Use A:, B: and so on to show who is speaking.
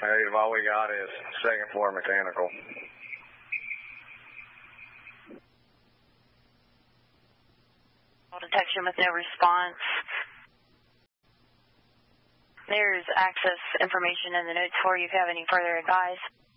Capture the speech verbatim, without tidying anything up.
A: Negative, all we got is second floor mechanical.
B: Detection with no response. There's access information in the notes for you if you have any further advice.